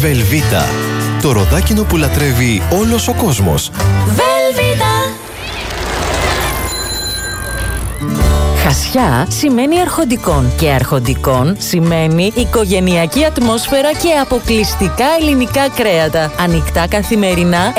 Βελβίτα. Το ροδάκινο που λατρεύει όλος ο κόσμος. Βελβίτα. Χασιά σημαίνει αρχοντικών και αρχοντικών σημαίνει οικογενειακή ατμόσφαιρα και αποκλειστικά ελληνικά κρέατα. Ανοιχτά καθημερινά